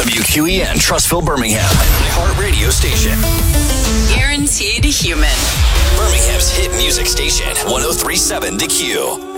WQEN, Trussville, Birmingham. Heart radio station. Guaranteed human. Birmingham's hit music station, 103.7 The Q.